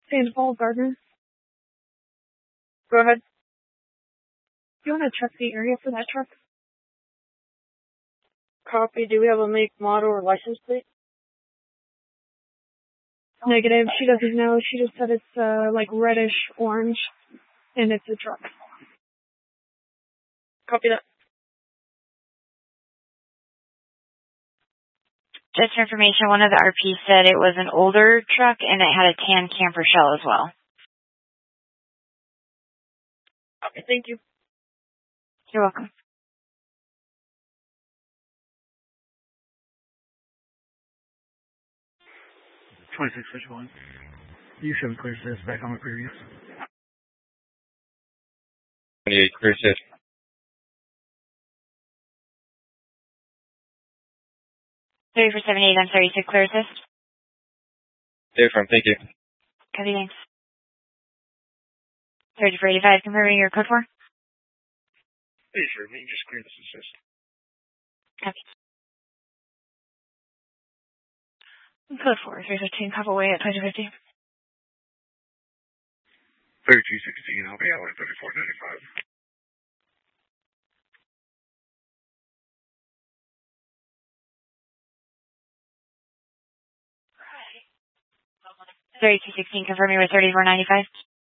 Sandoval Gardner. Go ahead. Do you want to check the area for that truck? Copy. Do we have a make, model, or license plate? Negative. She doesn't know. She just said it's like reddish orange, and it's a truck. Copy that. Just for information, one of the RPs said it was an older truck and it had a tan camper shell as well. Okay, thank you. You're welcome. 2651. You should have clear this back on the previous. 28, clear assist. Sorry for 78, I'm sorry, you said clear assist? Affirm, thank you. Copy, thanks. 30 for 85, confirming your code 4? Hey, sure, you just clear this assist. Copy. Code 4, 315, pop away at 2050. 3216, I'll be out at 3495. Right. 3216, confirming with 3495.